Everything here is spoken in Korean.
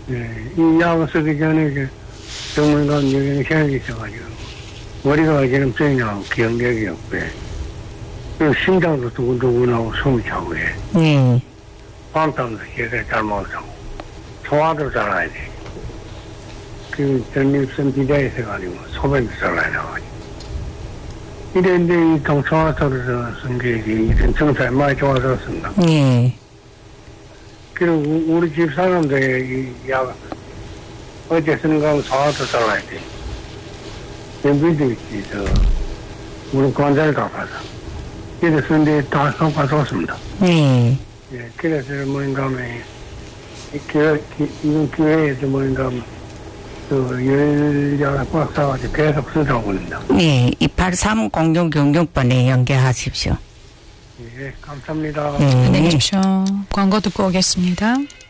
네, 이 약을 쓰기 전에 병원간 여기는 생각이 있어가지고 머리가 기름성이나고 기억력이 없고요. 그리고 심장도 두근두근하고 숨이 차고 해. 밤잠도 제대로 잘 못하고 소화도 잘 안 돼. 그 전립선 비대에 있어가지고 소변도 잘 안 나가지고 이랬는데 이 동청화소를 쓴 게 이런 정상이 많이 좋아졌습니다. 그리고 우리 집 사람들이 이 약 어제 쓰는 거하고 소화도 잘 안 돼. 연비도 있지, 무릎 관절을 갚아서. 그래서 쓰는데 다 효과 좋습니다. 예, 그래서 뭐인가 하면, 이번 기회에도 뭐인가 하면, 열량을 꽉 싸가지고 계속 쓰다고 합니다. 네, 283-0666번에 연결하십시오. 예, 감사합니다. 안녕히 계십시오. 광고 듣고 오겠습니다.